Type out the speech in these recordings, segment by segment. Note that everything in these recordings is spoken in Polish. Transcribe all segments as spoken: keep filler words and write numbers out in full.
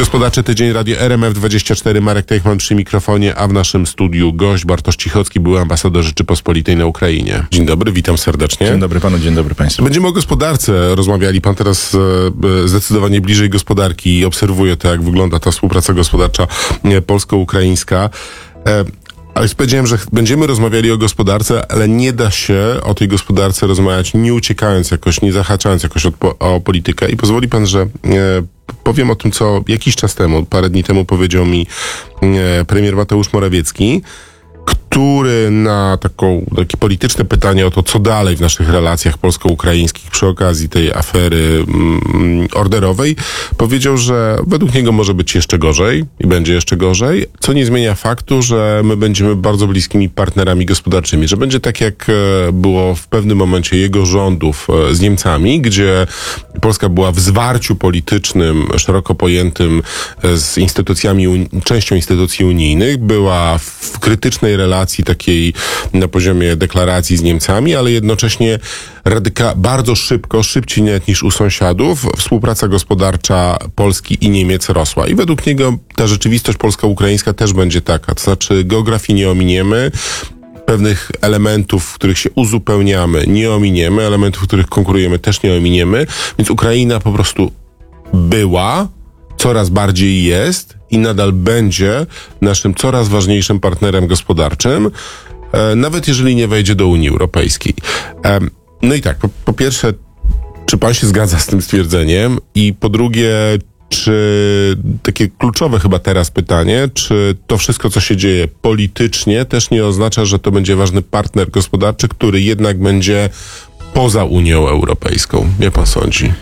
Gospodarczy Tydzień, Radio R M F dwadzieścia cztery, Marek Teichman przy mikrofonie, a w naszym studiu gość Bartosz Cichocki, były ambasador Rzeczypospolitej na Ukrainie. Dzień dobry, witam serdecznie. Dzień dobry panu, dzień dobry państwu. Będziemy o gospodarce rozmawiali. Pan teraz e, zdecydowanie bliżej gospodarki i obserwuje to, jak wygląda ta współpraca gospodarcza e, polsko-ukraińska. E, Ale powiedziałem, że będziemy rozmawiali o gospodarce, ale nie da się o tej gospodarce rozmawiać, nie uciekając jakoś, nie zahaczając jakoś od, o politykę. I pozwoli pan, że e, powiem o tym, co jakiś czas temu, parę dni temu powiedział mi e, premier Mateusz Morawiecki, który na taką, takie polityczne pytanie o to, co dalej w naszych relacjach polsko-ukraińskich przy okazji tej afery mm, orderowej, powiedział, że według niego może być jeszcze gorzej i będzie jeszcze gorzej, co nie zmienia faktu, że my będziemy bardzo bliskimi partnerami gospodarczymi, że będzie tak, jak było w pewnym momencie jego rządów z Niemcami, gdzie Polska była w zwarciu politycznym, szeroko pojętym z instytucjami, częścią instytucji unijnych, była w krytycznej relacji takiej na poziomie deklaracji z Niemcami, ale jednocześnie radyka bardzo szybko, szybciej nawet niż u sąsiadów, współpraca gospodarcza Polski i Niemiec rosła. I według niego ta rzeczywistość polsko-ukraińska też będzie taka. To znaczy geografii nie ominiemy, pewnych elementów, w których się uzupełniamy, nie ominiemy, elementów, w których konkurujemy, też nie ominiemy. Więc Ukraina po prostu była, coraz bardziej jest i nadal będzie naszym coraz ważniejszym partnerem gospodarczym, e, nawet jeżeli nie wejdzie do Unii Europejskiej. E, no i tak, po, po pierwsze, czy pan się zgadza z tym stwierdzeniem? I po drugie, czy takie kluczowe chyba teraz pytanie, czy to wszystko, co się dzieje politycznie, też nie oznacza, że to będzie ważny partner gospodarczy, który jednak będzie poza Unią Europejską? Jak pan sądzi?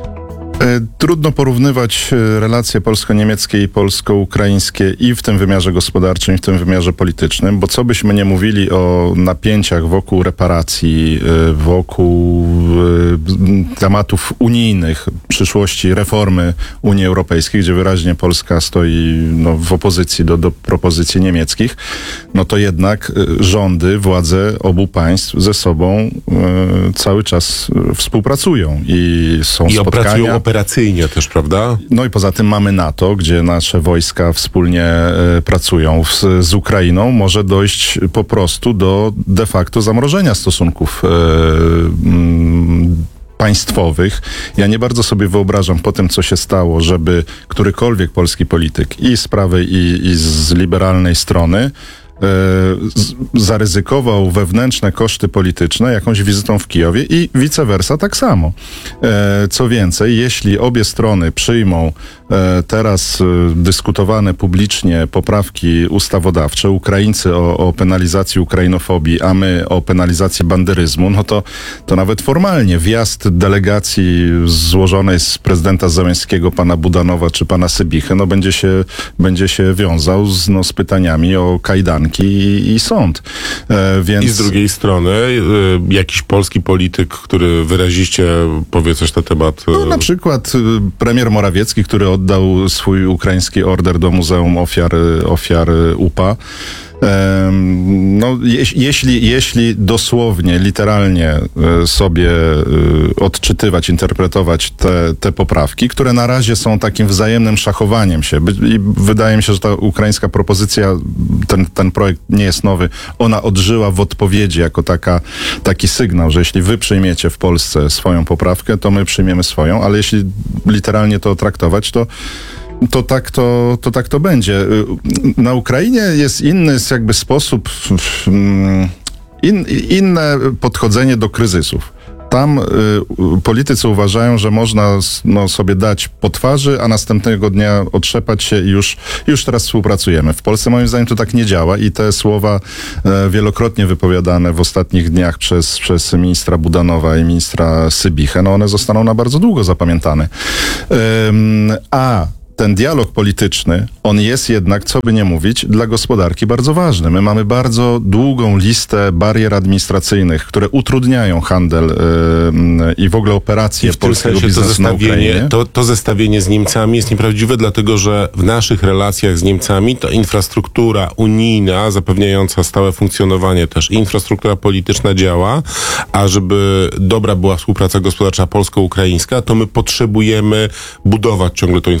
Trudno porównywać relacje polsko-niemieckie i polsko-ukraińskie i w tym wymiarze gospodarczym, i w tym wymiarze politycznym, bo co byśmy nie mówili o napięciach wokół reparacji, wokół tematów unijnych, przyszłości reformy Unii Europejskiej, gdzie wyraźnie Polska stoi no, w opozycji do, do propozycji niemieckich, no to jednak rządy, władze obu państw ze sobą y, cały czas współpracują i są I spotkania. Operacyjnie też, prawda? No i poza tym mamy NATO, gdzie nasze wojska wspólnie e, pracują w, z Ukrainą. Może dojść po prostu do de facto zamrożenia stosunków e, m, państwowych. Ja nie bardzo sobie wyobrażam po tym, co się stało, żeby którykolwiek polski polityk i z prawej, i, i z liberalnej strony zaryzykował wewnętrzne koszty polityczne jakąś wizytą w Kijowie i vice versa tak samo. Co więcej, jeśli obie strony przyjmą teraz dyskutowane publicznie poprawki ustawodawcze, Ukraińcy o, o penalizacji ukrainofobii, a my o penalizacji banderyzmu, no to, to nawet formalnie wjazd delegacji złożonej z prezydenta Zełenskiego, pana Budanowa czy pana Sybichy, no będzie się, będzie się wiązał z, no, z pytaniami o kajdanki I, i sąd. E, więc... I z drugiej strony y, jakiś polski polityk, który wyraziście powie coś na temat... Y... No, na przykład y, premier Morawiecki, który oddał swój ukraiński order do Muzeum Ofiar, ofiar U P A. No, je, jeśli, jeśli dosłownie, literalnie sobie odczytywać, interpretować te, te poprawki, które na razie są takim wzajemnym szachowaniem się. I wydaje mi się, że ta ukraińska propozycja, ten, ten projekt nie jest nowy, ona odżyła w odpowiedzi jako taka, taki sygnał, że jeśli wy przyjmiecie w Polsce swoją poprawkę, to my przyjmiemy swoją, ale jeśli literalnie to traktować, to To tak to, to tak to będzie. Na Ukrainie jest inny jakby sposób, in, inne podchodzenie do kryzysów. Tam y, politycy uważają, że można no, sobie dać po twarzy, a następnego dnia otrzepać się i już, już teraz współpracujemy. W Polsce moim zdaniem to tak nie działa i te słowa y, wielokrotnie wypowiadane w ostatnich dniach przez, przez ministra Budanowa i ministra Sybichę, no one zostaną na bardzo długo zapamiętane. Y, a ten dialog polityczny, on jest jednak, co by nie mówić, dla gospodarki bardzo ważny. My mamy bardzo długą listę barier administracyjnych, które utrudniają handel yy, i w ogóle operacje w polskiego tym sensie biznesu to na Ukrainie. To, to zestawienie z Niemcami jest nieprawdziwe, dlatego że w naszych relacjach z Niemcami to infrastruktura unijna, zapewniająca stałe funkcjonowanie też, infrastruktura polityczna działa, a żeby dobra była współpraca gospodarcza polsko-ukraińska, to my potrzebujemy budować ciągle tą infrastrukturę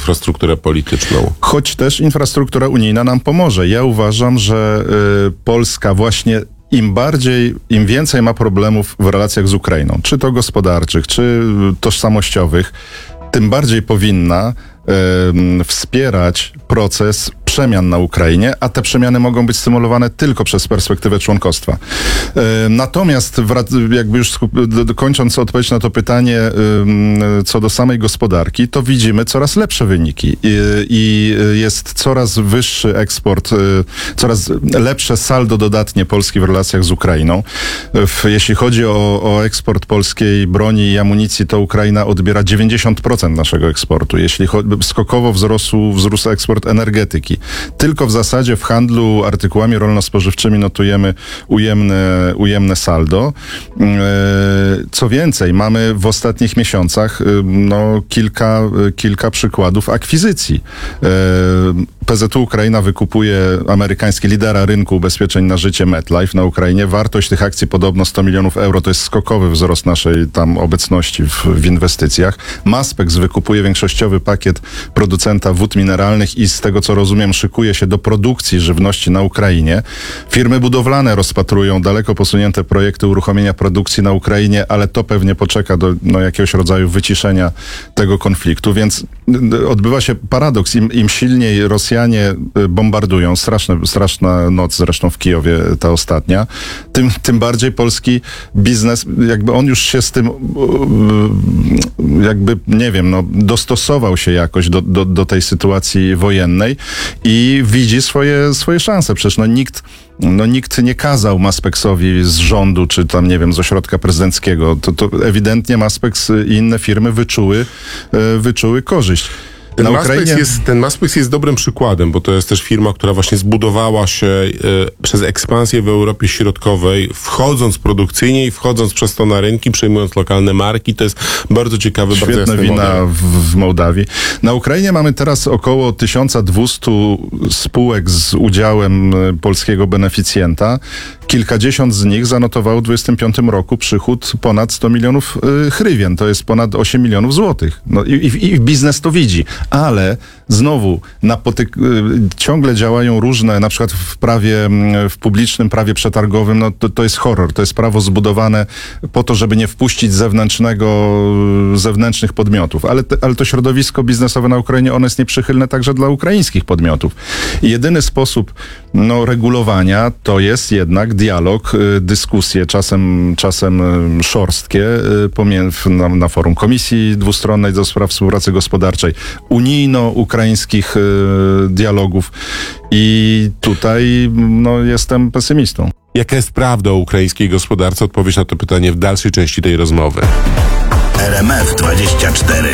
infrastrukturę polityczną. Choć też infrastruktura unijna nam pomoże. Ja uważam, że y, Polska właśnie im bardziej, im więcej ma problemów w relacjach z Ukrainą, czy to gospodarczych, czy tożsamościowych, tym bardziej powinna y, wspierać proces przemian na Ukrainie, a te przemiany mogą być stymulowane tylko przez perspektywę członkostwa. E, natomiast wrac- jakby już skup- do, do, kończąc odpowiedź na to pytanie y, co do samej gospodarki, to widzimy coraz lepsze wyniki i, i jest coraz wyższy eksport, y, coraz lepsze saldo dodatnie Polski w relacjach z Ukrainą. W, jeśli chodzi o, o eksport polskiej broni i amunicji, to Ukraina odbiera dziewięćdziesiąt procent naszego eksportu. Jeśli cho- skokowo wzrósł, wzrósł eksport energetyki. Tylko w zasadzie w handlu artykułami rolno-spożywczymi notujemy ujemne, ujemne saldo. Co więcej, mamy w ostatnich miesiącach no, kilka, kilka przykładów akwizycji. P Z U Ukraina wykupuje amerykański lidera rynku ubezpieczeń na życie MetLife na Ukrainie. Wartość tych akcji podobno sto milionów euro. To jest skokowy wzrost naszej tam obecności w, w inwestycjach. Maspex wykupuje większościowy pakiet producenta wód mineralnych i z tego co rozumiem szykuje się do produkcji żywności na Ukrainie. Firmy budowlane rozpatrują daleko posunięte projekty uruchomienia produkcji na Ukrainie, ale to pewnie poczeka do no, jakiegoś rodzaju wyciszenia tego konfliktu, więc odbywa się paradoks. Im, im silniej Rosjanie bombardują, straszne, straszna noc zresztą w Kijowie ta ostatnia, tym, tym bardziej polski biznes, jakby on już się z tym jakby, nie wiem, no, dostosował się jakoś do, do, do tej sytuacji wojennej i widzi swoje, swoje szanse. Przecież no nikt, no nikt nie kazał Maspexowi z rządu, czy tam, nie wiem, z ośrodka prezydenckiego. To, to ewidentnie Maspex i inne firmy wyczuły, wyczuły korzyść. Ten Na Maspex, Ukrainie... jest, ten Maspex jest dobrym przykładem, bo to jest też firma, która właśnie zbudowała się e, przez ekspansję w Europie Środkowej, wchodząc produkcyjnie i wchodząc przez to na rynki, przejmując lokalne marki. To jest bardzo ciekawy, bardzo Świetne jasny wina model. w, w Mołdawii. Na Ukrainie mamy teraz około tysiąc dwieście spółek z udziałem polskiego beneficjenta. Kilkadziesiąt z nich zanotowało w dwudziestym piątym roku przychód ponad sto milionów y, hrywien. To jest ponad osiem milionów złotych. No i, i, i biznes to widzi. Ale znowu napotyk- y, ciągle działają różne, na przykład w prawie, y, w publicznym prawie przetargowym, no to, to jest horror. To jest prawo zbudowane po to, żeby nie wpuścić zewnętrznego, y, zewnętrznych podmiotów. Ale, te, ale to środowisko biznesowe na Ukrainie, ono jest nieprzychylne także dla ukraińskich podmiotów. I jedyny sposób no, regulowania to jest jednak dialog, y, dyskusje, czasem, czasem y, szorstkie y, pomiędzy, na, na forum Komisji Dwustronnej do Spraw Współpracy Gospodarczej, unijno-ukraińskich y, dialogów i tutaj no, jestem pesymistą. Jaka jest prawda o ukraińskiej gospodarce? Odpowiedź na to pytanie w dalszej części tej rozmowy. R M F dwadzieścia cztery.